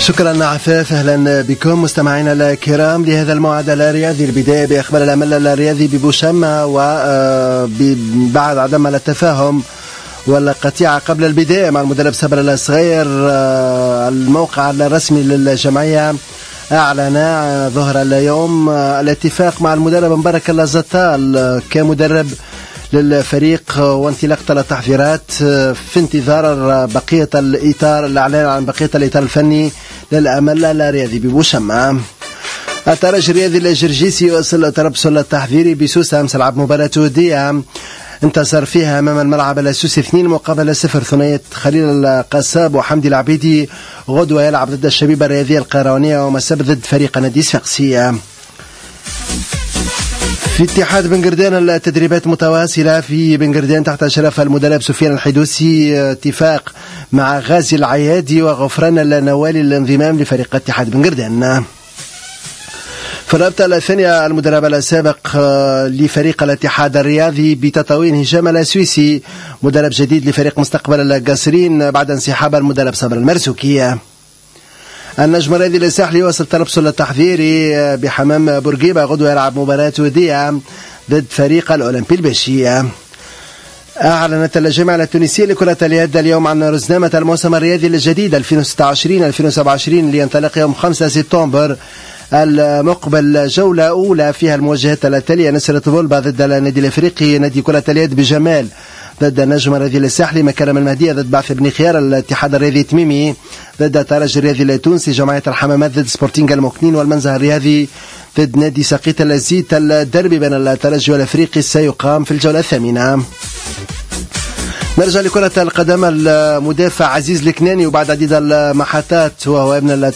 شكرا عفاف. اهلا بكم مستمعينا الكرام لهذا الموعد الرياضي. البدايه باخبار العمل الرياضي ببوشمة، وبعد عدم التفاهم والقطيعه قبل البدايه مع المدرب صبر الصغير، الموقع الرسمي للجمعيه اعلن ظهر اليوم الاتفاق مع المدرب مبارك اللزطال كمدرب للفريق وانطلاق التحضيرات في انتظار بقية الإطار، الإعلان عن بقية الإطار الفني للعمل الرياضي ببوشمة. الترجي الرياضي الجرجيسي يواصل تربصه التحضيري بسوسة. أمس لعب مباراة ودية انتصر فيها أمام الملعب السوسي 2 مقابل 0. ثنائية خليل القصاب وحمدي العبيدي غدوة يلعب ضد الشبيبة الرياضية القيروانية ومساء ضد فريق نادي صفاقسية. في اتحاد بنقردان التدريبات متواصلة في بنقردان تحت إشراف المدرب سفيان الحدوسي، اتفاق مع غازي العيادي وغفران النوالي للانضمام لفريق اتحاد بنقردان. في الرابطة الثانية المدرب السابق لفريق الاتحاد الرياضي بتطاوين هشام السويسي مدرب جديد لفريق مستقبل القاصرين بعد انسحاب المدرب صبر المرزوكي. النجم الرياضي الساحلي يواصل تربصه التحضيري بحمام بورقيبة، غدوة يلعب مباراة ودية ضد فريق الأولمبي الباشية. أعلنت الجامعة التونسية لكرة اليد اليوم عن رزنامة الموسم الرياضي الجديد 2026-2027 لينطلق يوم 5 سبتمبر المقبل. جولة أولى فيها المواجهات التالية: نصرة فولبا ضد النادي الأفريقي، نادي كرة اليد بجمال ضد النجم الرياضي الساحلي، مكرم المهدية ضد بعث بن خيار، الاتحاد الرياضي تميمي ضد الترجي الرياضي التونسي، جمعية الحمامات ضد سبورتينغ المكنين، والمنزه الرياضي ضد نادي سقيط الزيت. الدربي بين الترجي والأفريقي سيقام في الجولة 8. نرجع لكرة القدم. المدافع عزيز الكناني وبعد عديد المحطات وهو ابن